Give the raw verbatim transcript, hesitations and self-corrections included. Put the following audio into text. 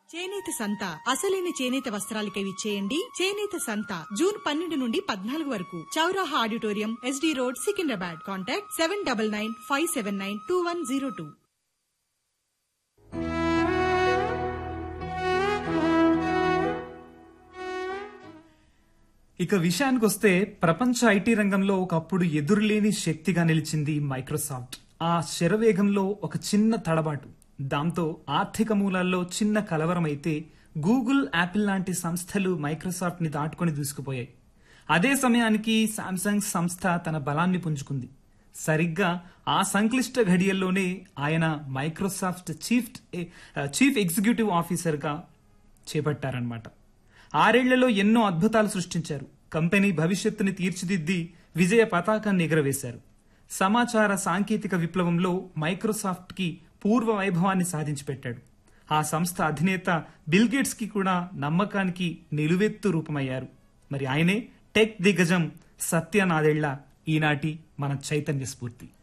చేనేత సంత అసలైన చేనేత వస్త్రాలకై విచ్చేయండి. చేనేత సంత జూన్ పన్నెండు నుండి పద్నాలుగు వరకు చౌరాహా auditorium, SD road, Secunderabad. Contact seven double nine five seven nine two one zero two. ఇక విషయానికి వస్తే ప్రపంచ ఐటీ రంగంలో ఒకప్పుడు ఎదురులేని శక్తిగా నిలిచింది మైక్రోసాఫ్ట్. ఆ శరవేగంలో ఒక చిన్న తడబాటు, దాంతో ఆర్థిక మూలాల్లో చిన్న కలవరమైతే గూగుల్, యాపిల్ లాంటి సంస్థలు మైక్రోసాఫ్ట్ ని దాటుకొని దూసుకుపోయాయి. అదే సమయానికి శాంసంగ్ సంస్థ తన బలాన్ని పుంజుకుంది. సరిగ్గా ఆ సంక్లిష్ట ఘడియల్లోనే ఆయన Microsoft chief chief executive officer గా చేపట్టారన్నమాట. ఆరేళ్లలో ఎన్నో అద్భుతాలు సృష్టించారు. కంపెనీ భవిష్యత్తుని తీర్చిదిద్ది విజయ పతాకాన్ని ఎగురవేశారు. సమాచార సాంకేతిక విప్లవంలో మైక్రోసాఫ్ట్ కి పూర్వ వైభవాన్ని సాధించి పెట్టాడు. ఆ సంస్థ అధినేత బిల్ గేట్స్ కి కూడా నమ్మకానికి నిలువెత్తు రూపమయ్యారు. మరి ఆయనే టెక్ దిగ్గజం సత్య నాదెళ్ల, ఈనాటి మన చైతన్య స్ఫూర్తి.